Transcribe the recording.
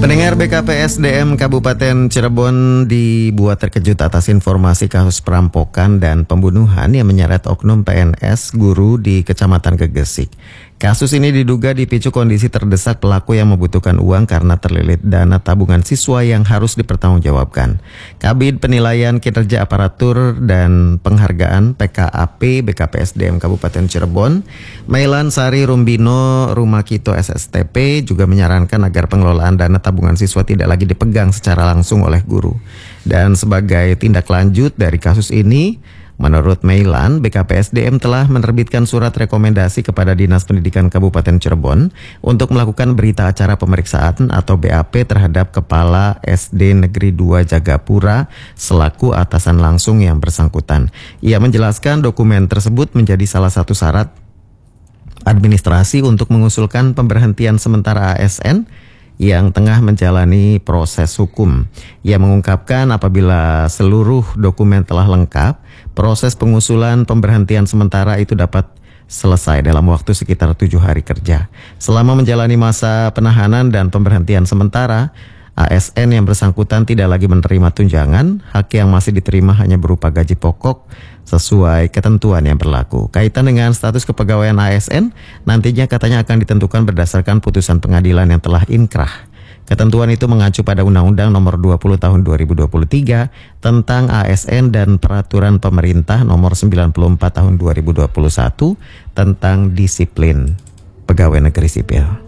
Pendengar BKPSDM Kabupaten Cirebon dibuat terkejut atas informasi kasus perampokan dan pembunuhan yang menyeret oknum PNS guru di Kecamatan Gegesik. Kasus ini diduga dipicu kondisi terdesak pelaku yang membutuhkan uang karena terlilit dana tabungan siswa yang harus dipertanggungjawabkan. Kabid Penilaian Kinerja Aparatur dan Penghargaan PKAP BKPSDM Kabupaten Cirebon, Mailan Sari Rumbino Rumakito SSTP juga menyarankan agar pengelolaan dana tabungan siswa tidak lagi dipegang secara langsung oleh guru. Dan sebagai tindak lanjut dari kasus ini, menurut Mailan, BKPSDM telah menerbitkan surat rekomendasi kepada Dinas Pendidikan Kabupaten Cirebon untuk melakukan berita acara pemeriksaan atau BAP terhadap Kepala SD Negeri 2 Jagapura selaku atasan langsung yang bersangkutan. Ia menjelaskan dokumen tersebut menjadi salah satu syarat administrasi untuk mengusulkan pemberhentian sementara ASN yang tengah menjalani proses hukum. Ia mengungkapkan apabila seluruh dokumen telah lengkap, proses pengusulan pemberhentian sementara itu dapat selesai dalam waktu sekitar 7 hari kerja. Selama menjalani masa penahanan dan pemberhentian sementara, ASN yang bersangkutan tidak lagi menerima tunjangan, hak yang masih diterima hanya berupa gaji pokok sesuai ketentuan yang berlaku. Kaitan dengan status kepegawaian ASN, nantinya katanya akan ditentukan berdasarkan putusan pengadilan yang telah inkrah. Ketentuan itu mengacu pada Undang-Undang Nomor 20 Tahun 2023 tentang ASN dan Peraturan Pemerintah Nomor 94 Tahun 2021 tentang disiplin pegawai negeri sipil.